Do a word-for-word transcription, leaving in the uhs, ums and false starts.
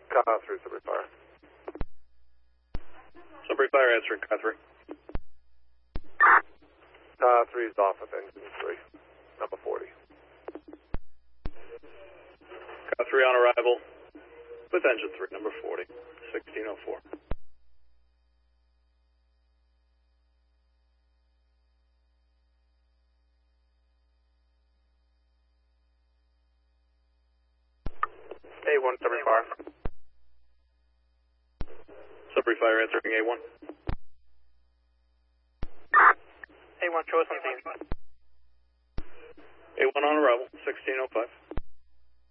Car three, Sudbury Fire. Sudbury Fire answering car three. Car three is off of engine three, number forty. Car three on arrival with engine three, number forty, sixteen oh four. A one, Sudbury Fire. Sudbury Fire answering A one. A one, show us on scene. A one on arrival, sixteen oh five.